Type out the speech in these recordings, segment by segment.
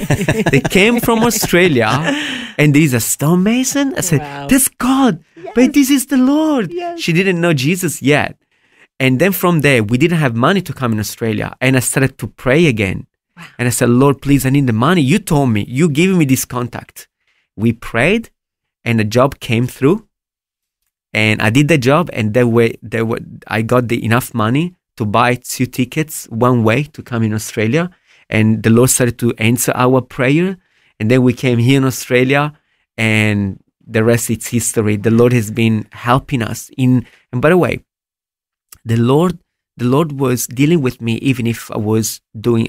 They came from Australia, and there's a stonemason. I said, that's God, but this is the Lord. Yes. She didn't know Jesus yet. And then from there, we didn't have money to come in Australia. And I started to pray again. Wow. And I said, Lord, please, I need the money. You told me, you gave me this contact. We prayed, and the job came through. And I did the job, and I got enough money to buy 2 tickets one way to come in Australia. And the Lord started to answer our prayer. And then we came here in Australia, and the rest is history. The Lord has been helping us and by the way, the Lord was dealing with me even if I was doing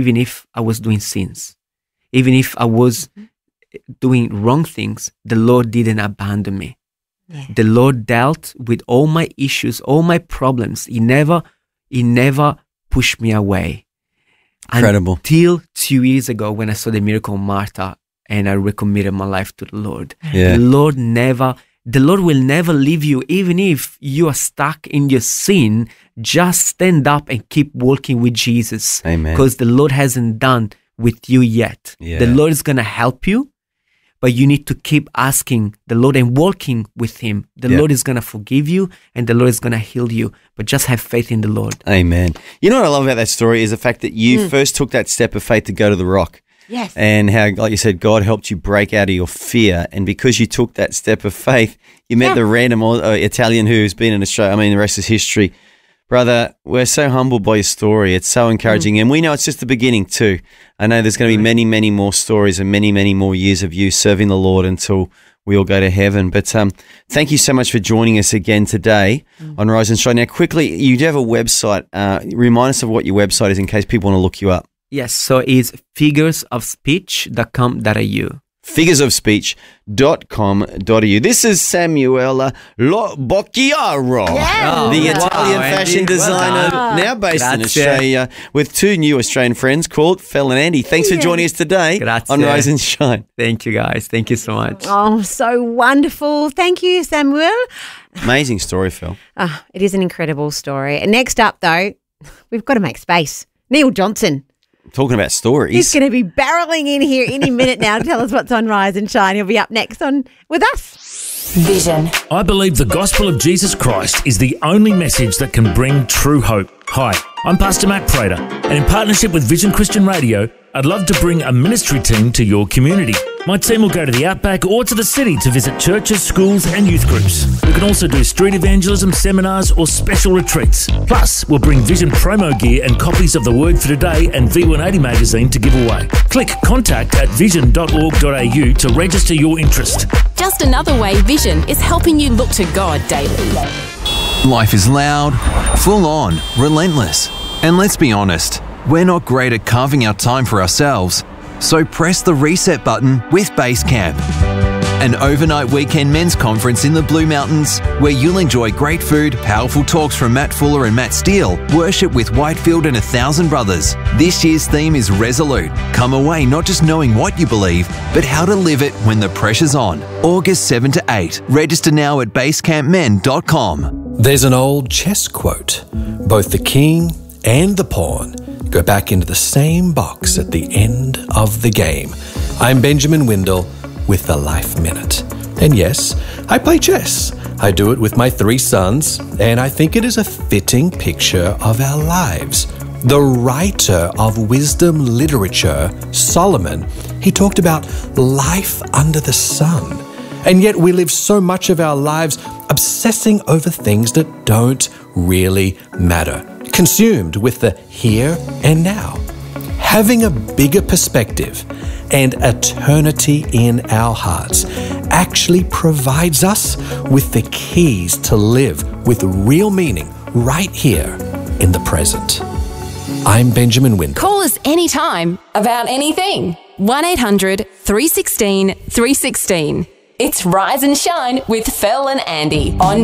sins, even if I was doing wrong things. The Lord didn't abandon me. Yeah. The Lord dealt with all my issues, all my problems. He never pushed me away. Incredible. Until 2 years ago when I saw the miracle of Martha and I recommitted my life to the Lord. Yeah. The Lord will never leave you, even if you are stuck in your sin. Just stand up and keep walking with Jesus. Amen. Because the Lord hasn't done with you yet. Yeah. The Lord is going to help you, but you need to keep asking the Lord and walking with Him. The Lord is going to forgive you, and the Lord is going to heal you. But just have faith in the Lord. Amen. You know what I love about that story is the fact that you first took that step of faith to go to the Rock. Yes. And how, like you said, God helped you break out of your fear. And because you took that step of faith, you met the random Italian who's been in Australia. I mean, the rest is history. Brother, we're so humbled by your story. It's so encouraging. And we know it's just the beginning too. I know there's going to be many, many more stories and many, many more years of you serving the Lord until we all go to heaven. But thank you so much for joining us again today on Rise and Shine. Now, quickly, you do have a website. Remind us of what your website is in case people want to look you up. Yes, so it's figuresofspeech.com.au. Figuresofspeech.com.au. This is Samuel Bocchiaro, the Italian fashion designer now based in Australia with 2 new Australian friends called Phil and Andy. Thanks for joining us today on Rise and Shine. Thank you, guys. Thank you so much. Oh, so wonderful. Thank you, Samuel. Amazing story, Phil. It is an incredible story. And next up, though, we've got to make space. Neil Johnson. Talking about stories. He's going to be barreling in here any minute now to tell us what's on Rise and Shine. He'll be up next on with us. Vision. I believe the gospel of Jesus Christ is the only message that can bring true hope. Hi, I'm Pastor Matt Prater, and in partnership with Vision Christian Radio, I'd love to bring a ministry team to your community. My team will go to the outback or to the city to visit churches, schools and youth groups. We can also do street evangelism, seminars or special retreats. Plus, we'll bring Vision promo gear and copies of The Word for Today and V180 magazine to give away. Click contact at vision.org.au to register your interest. Just another way Vision is helping you look to God daily. Life is loud, full on, relentless. And let's be honest, we're not great at carving out time for ourselves. So press the reset button with Basecamp, an overnight weekend men's conference in the Blue Mountains where you'll enjoy great food, powerful talks from Matt Fuller and Matt Steele, worship with Whitefield and 1,000 brothers. This year's theme is Resolute. Come away not just knowing what you believe, but how to live it when the pressure's on. August 7 to 8. Register now at basecampmen.com. There's an old chess quote. Both the king and the pawn go back into the same box at the end of the game. I'm Benjamin Windle with the Life Minute. And yes, I play chess. I do it with my 3 sons, and I think it is a fitting picture of our lives. The writer of wisdom literature, Solomon, he talked about life under the sun. And yet we live so much of our lives obsessing over things that don't really matter, consumed with the here and now. Having a bigger perspective and eternity in our hearts actually provides us with the keys to live with real meaning right here in the present. I'm Benjamin Windle. Call us anytime about anything. 1-800-316-316. It's Rise and Shine with Phil and Andy on